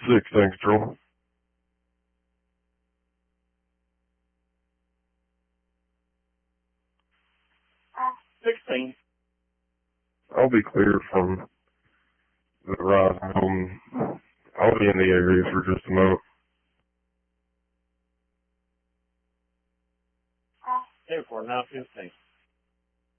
6, thanks, Joel. Uh, 16. I'll be clear from the Verizon home. I'll be in the area for just a moment. 10-4, now 15.